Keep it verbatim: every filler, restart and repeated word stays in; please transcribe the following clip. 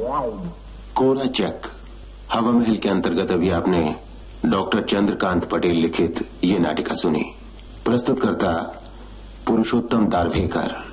कोरा check हवा महल के अंतर्गत अभी आपने डॉक्टर चंद्रकांत पटेल लिखित ये नाटिका सुनी। प्रस्तुतकर्ता पुरुषोत्तम दारवेकर।